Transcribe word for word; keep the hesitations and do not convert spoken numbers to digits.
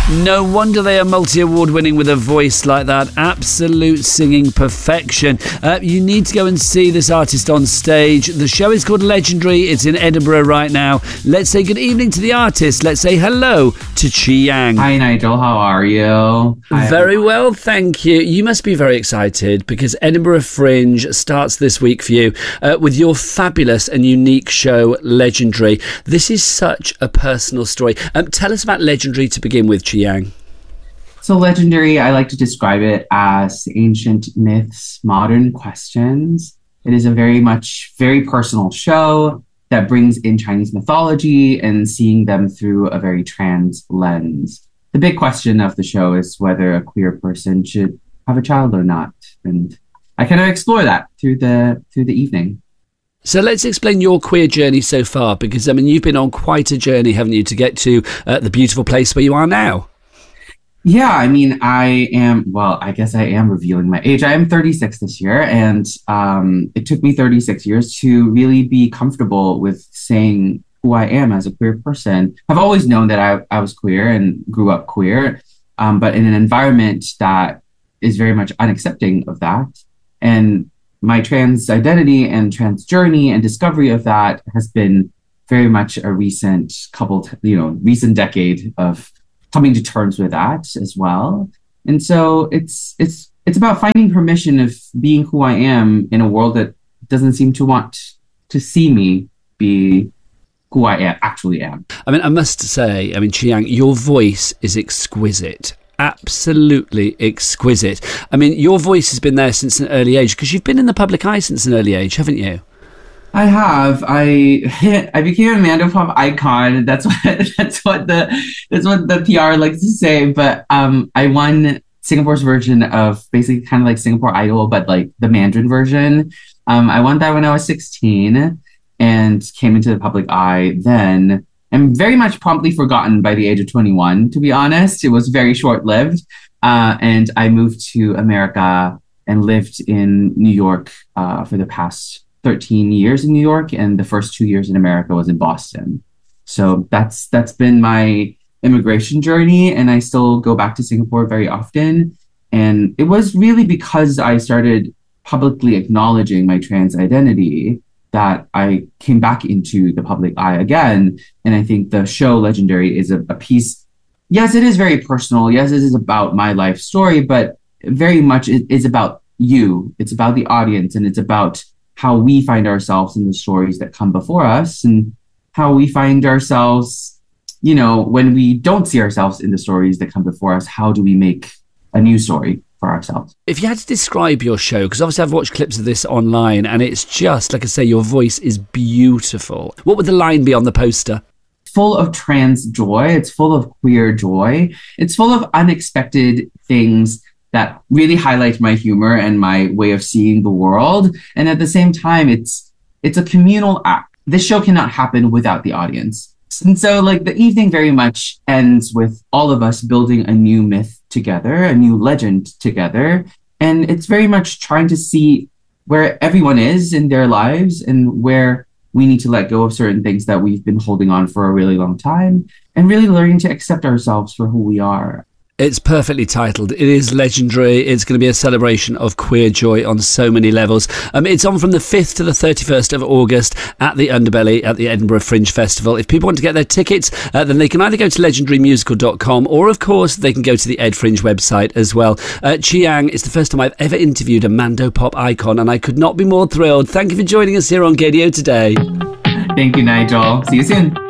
No wonder they are multi-award winning with a voice like that. Absolute singing perfection. Uh, you need to go and see this artist on stage. The show is called Legendary. It's in Edinburgh right now. Let's say good evening to the artist. Let's say hello to Chi Yang. Hi, Nigel. How are you? Hi, very everyone. Well, thank you. You must be very excited because Edinburgh Fringe starts this week for you uh, with your fabulous and unique show, Legendary. This is such a personal story. Um, tell us about Legendary to begin with, Chi Yang. So Legendary, I like to describe it as ancient myths, modern questions. It is a very much, very personal show that brings in Chinese mythology and seeing them through a very trans lens. The big question of the show is whether a queer person should have a child or not. And I kind of explore that through the through the evening. So let's explain your queer journey so far, because, I mean, you've been on quite a journey, haven't you, to get to uh, the beautiful place where you are now? Yeah, I mean, I am, well, I guess I am revealing my age. I am thirty-six this year, and um, it took me thirty-six years to really be comfortable with saying who I am as a queer person. I've always known that I, I was queer and grew up queer, um, but in an environment that is very much unaccepting of that. And my trans identity and trans journey and discovery of that has been very much a recent couple, you know, recent decade of coming to terms with that as well. And so it's it's it's about finding permission of being who I am in a world that doesn't seem to want to see me be who I am, actually am. I mean, I must say, I mean, Chi Yang, your voice is exquisite. Absolutely exquisite. I mean, your voice has been there since an early age, because you've been in the public eye since an early age, haven't you? I have. I I became a Mandopop icon. That's what that's what the that's what the P R likes to say. But um, I won Singapore's version of basically kind of like Singapore Idol, but like the Mandarin version. Um, I won that when I was sixteen and came into the public eye then. And very much promptly forgotten by the age of twenty-one, to be honest. It was very short-lived. Uh, and I moved to America and lived in New York uh, for the past thirteen years in New York. And the first two years in America was in Boston. So that's that's been my immigration journey. And I still go back to Singapore very often. And it was really because I started publicly acknowledging my trans identity that I came back into the public eye again. And I think the show Legendary is a, a piece. Yes, it is very personal. Yes, it is about my life story, but very much it is about you. It's about the audience, and it's about how we find ourselves in the stories that come before us, and how we find ourselves, you know, when we don't see ourselves in the stories that come before us. How do we make a new story for ourselves? If you had to describe your show, because obviously I've watched clips of this online, and it's just, like I say, your voice is beautiful. What would the line be on the poster? Full of trans joy. It's full of queer joy. It's full of unexpected things that really highlight my humor and my way of seeing the world. And at the same time, it's it's a communal act. This show cannot happen without the audience. And so like the evening very much ends with all of us building a new myth together, a new legend together. And it's very much trying to see where everyone is in their lives and where we need to let go of certain things that we've been holding on for a really long time, and really learning to accept ourselves for who we are. It's perfectly titled. It is Legendary. It's going to be a celebration of queer joy on so many levels. Um, it's on from the fifth to the thirty-first of August at the Underbelly at the Edinburgh Fringe Festival. If people want to get their tickets, uh, then they can either go to legendary musical dot com, or, of course, they can go to the Ed Fringe website as well. Uh, Chi Yang, it's the first time I've ever interviewed a Mandopop icon, and I could not be more thrilled. Thank you for joining us here on Gaydio today. Thank you, Nigel. See you soon.